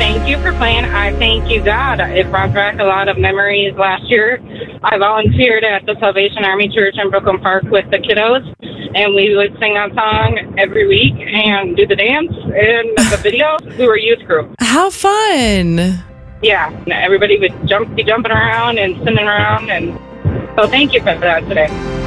thank you for playing. I thank you, God. It brought back a lot of memories last year. I volunteered at the Salvation Army Church in Brooklyn Park with the kiddos, and we would sing that song every week and do the dance and the video. We were a youth group. How fun. Yeah, everybody would be jumping around and spinning around, and so thank you for that today.